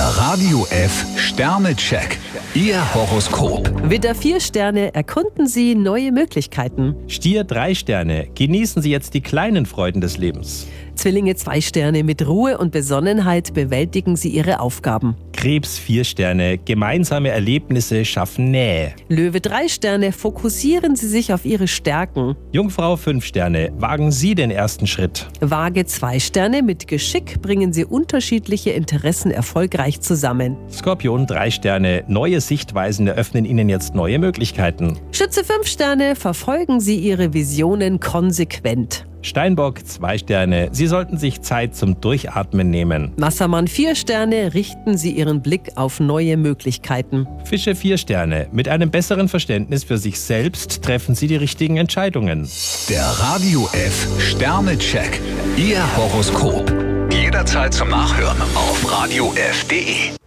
Radio F Sternecheck. Ihr Horoskop. Widder 4 Sterne, erkunden Sie neue Möglichkeiten. Stier 3 Sterne, genießen Sie jetzt die kleinen Freuden des Lebens. Zwillinge 2 Sterne, mit Ruhe und Besonnenheit bewältigen Sie Ihre Aufgaben. Krebs 4 Sterne, gemeinsame Erlebnisse schaffen Nähe. Löwe 3 Sterne, fokussieren Sie sich auf Ihre Stärken. Jungfrau 5 Sterne, wagen Sie den ersten Schritt. Waage 2 Sterne, mit Geschick bringen Sie unterschiedliche Interessen erfolgreich zusammen. Skorpion 3 Sterne, neue Sichtweisen eröffnen Ihnen jetzt neue Möglichkeiten. Schütze 5 Sterne, verfolgen Sie Ihre Visionen konsequent. Steinbock 2 Sterne, Sie sollten sich Zeit zum Durchatmen nehmen. Wassermann 4 Sterne, richten Sie Ihren Blick auf neue Möglichkeiten. Fische 4 Sterne, mit einem besseren Verständnis für sich selbst treffen Sie die richtigen Entscheidungen. Der Radio F Sternecheck. Ihr Horoskop. Jederzeit zum Nachhören auf radiof.de.